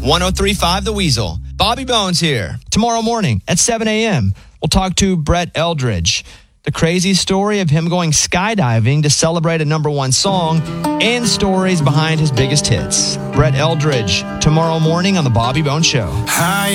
1035 The Weasel. Bobby Bones here. Tomorrow morning at 7 a.m., we'll talk to Brett Eldridge. The crazy story of him going skydiving to celebrate a number one song and stories behind his biggest hits. Brett Eldridge, tomorrow morning on The Bobby Bones Show. Hi.